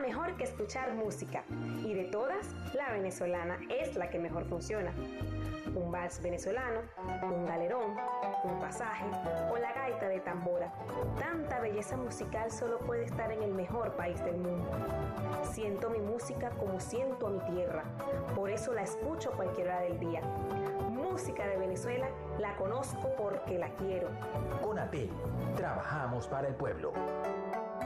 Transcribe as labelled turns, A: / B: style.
A: mejor que escuchar música. Y de todas, la venezolana es la que mejor funciona. Un vals venezolano, un galerón, un pasaje o la gaita de tambora. Tanta belleza musical solo puede estar en el mejor país del mundo. Siento mi música como siento a mi tierra, por eso la escucho a cualquier hora del día. Música de Venezuela la conozco porque la quiero.
B: CONATEL, trabajamos para el pueblo.